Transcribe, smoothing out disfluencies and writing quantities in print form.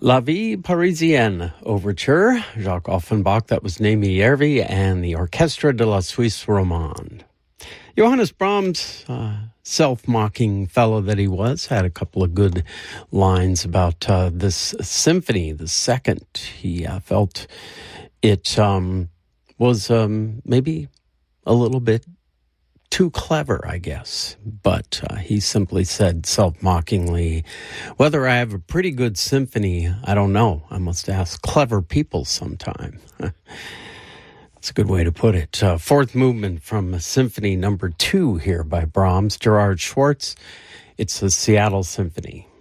La Vie Parisienne Overture, Jacques Offenbach, that was Némi Järvi, and the Orchestre de la Suisse Romande. Johannes Brahms, self-mocking fellow that he was, had a couple of good lines about this symphony, the second. He felt it was maybe a little bit too clever, I guess. But he simply said self-mockingly, whether I have a pretty good symphony, I don't know. I must ask clever people sometime. That's a good way to put it. Fourth movement from Symphony Number 2 here by Brahms, Gerard Schwartz. It's the Seattle Symphony.